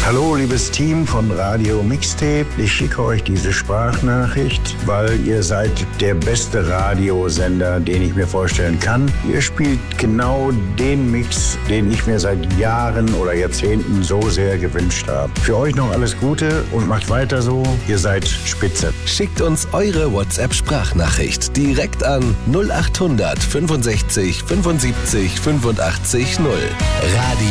Hallo, liebes Team von Radio Mixtape. Ich schicke euch diese Sprachnachricht, weil ihr seid der beste Radiosender, den ich mir vorstellen kann. Ihr spielt genau den Mix, den ich mir seit Jahren oder Jahrzehnten so sehr gewünscht habe. Für euch noch alles Gute und macht weiter so. Ihr seid spitze. Schickt uns eure WhatsApp-Sprachnachricht direkt an 0800 65 75 85 0. Radio